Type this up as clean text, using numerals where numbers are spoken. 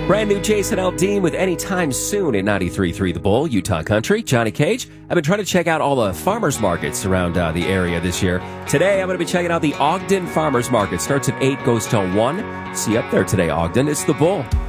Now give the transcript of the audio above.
Brand new Jason Aldean with Anytime Soon at 93.3 The Bull, Utah Country. Johnny Cage. I've been trying to check out all the farmers markets around the area this year. Today, I'm going to be checking out the Ogden Farmers Market. Starts at 8, goes till 1. See you up there today, Ogden. It's The Bull.